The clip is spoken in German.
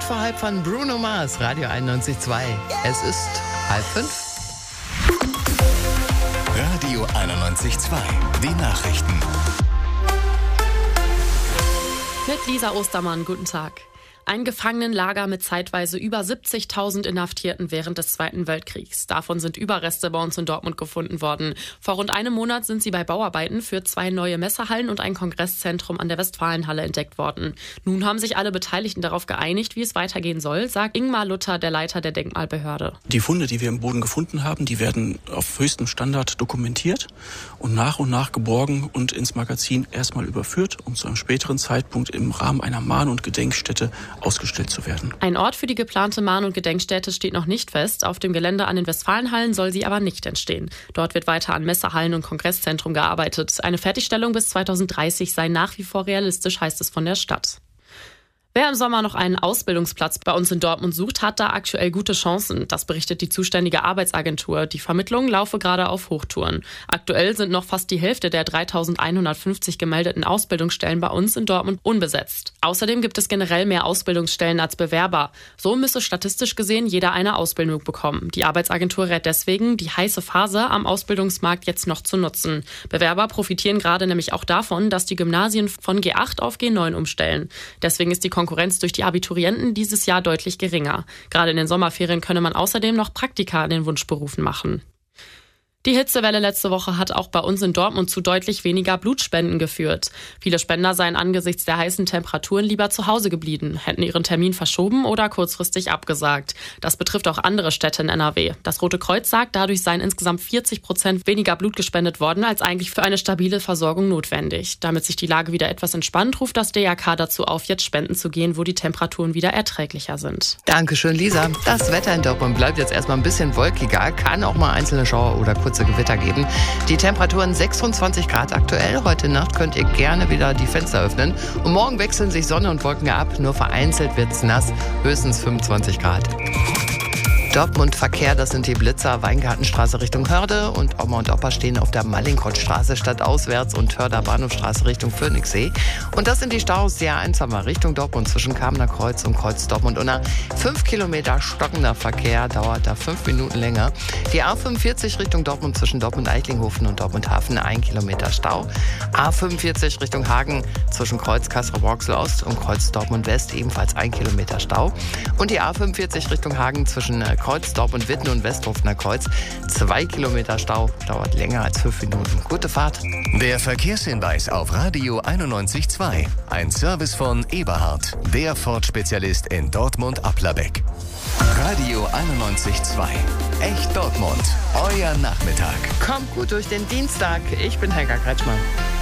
vor halb von Bruno Mars, Radio 91.2. Es ist 4:30. Radio 91.2, die Nachrichten. Mit Lisa Ostermann, guten Tag. Ein Gefangenenlager mit zeitweise über 70.000 Inhaftierten während des Zweiten Weltkriegs. Davon sind Überreste bei uns in Dortmund gefunden worden. Vor rund einem Monat sind sie bei Bauarbeiten für 2 neue Messehallen und ein Kongresszentrum an der Westfalenhalle entdeckt worden. Nun haben sich alle Beteiligten darauf geeinigt, wie es weitergehen soll, sagt Ingmar Luther, der Leiter der Denkmalbehörde. Die Funde, die wir im Boden gefunden haben, die werden auf höchstem Standard dokumentiert und nach geborgen und ins Magazin erstmal überführt, um zu einem späteren Zeitpunkt im Rahmen einer Mahn- und Gedenkstätte ausgestellt zu werden. Ein Ort für die geplante Mahn- und Gedenkstätte steht noch nicht fest. Auf dem Gelände an den Westfalenhallen soll sie aber nicht entstehen. Dort wird weiter an Messehallen und Kongresszentrum gearbeitet. Eine Fertigstellung bis 2030 sei nach wie vor realistisch, heißt es von der Stadt. Wer im Sommer noch einen Ausbildungsplatz bei uns in Dortmund sucht, hat da aktuell gute Chancen. Das berichtet die zuständige Arbeitsagentur. Die Vermittlung laufe gerade auf Hochtouren. Aktuell sind noch fast die Hälfte der 3.150 gemeldeten Ausbildungsstellen bei uns in Dortmund unbesetzt. Außerdem gibt es generell mehr Ausbildungsstellen als Bewerber. So müsse statistisch gesehen jeder eine Ausbildung bekommen. Die Arbeitsagentur rät deswegen, die heiße Phase am Ausbildungsmarkt jetzt noch zu nutzen. Bewerber profitieren gerade nämlich auch davon, dass die Gymnasien von G8 auf G9 umstellen. Deswegen ist die Konkurrenz durch die Abiturienten dieses Jahr deutlich geringer. Gerade in den Sommerferien könne man außerdem noch Praktika in den Wunschberufen machen. Die Hitzewelle letzte Woche hat auch bei uns in Dortmund zu deutlich weniger Blutspenden geführt. Viele Spender seien angesichts der heißen Temperaturen lieber zu Hause geblieben, hätten ihren Termin verschoben oder kurzfristig abgesagt. Das betrifft auch andere Städte in NRW. Das Rote Kreuz sagt, dadurch seien insgesamt 40% weniger Blut gespendet worden, als eigentlich für eine stabile Versorgung notwendig. Damit sich die Lage wieder etwas entspannt, ruft das DRK dazu auf, jetzt spenden zu gehen, wo die Temperaturen wieder erträglicher sind. Dankeschön, Lisa. Das Wetter in Dortmund bleibt jetzt erstmal ein bisschen wolkiger, kann auch mal einzelne Schauer oder kurze Gewitter geben. Die Temperaturen 26 Grad aktuell. Heute Nacht könnt ihr gerne wieder die Fenster öffnen. Und morgen wechseln sich Sonne und Wolken ab. Nur vereinzelt wird's nass. Höchstens 25 Grad. Dortmund Verkehr, das sind die Blitzer, Weingartenstraße Richtung Hörde und Oma und Opa stehen auf der Mallinckrodtstraße stadtauswärts und Hörder Bahnhofstraße Richtung Phoenixsee. Und das sind die Staus, die A1 Richtung Dortmund zwischen Kamener Kreuz und Kreuz Dortmund-Unna. 5 Kilometer stockender Verkehr, dauert da 5 Minuten länger. Die A45 Richtung Dortmund zwischen Dortmund-Eichlinghofen und Dortmund-Hafen, 1 Kilometer Stau. A45 Richtung Hagen zwischen Kreuz Kassel-Rauxel-Ost und Kreuz Dortmund-West, ebenfalls 1 Kilometer Stau. Und die A45 Richtung Hagen zwischen Kreuz Dortmund-Witten und Westhofener Kreuz, 2 Kilometer Stau, dauert länger als 5 Minuten. Gute Fahrt. Der Verkehrshinweis auf Radio 91.2. Ein Service von Eberhard, der Ford-Spezialist in Dortmund-Applerbeck. Radio 91.2. Echt Dortmund. Euer Nachmittag. Kommt gut durch den Dienstag. Ich bin Helga Kretschmann.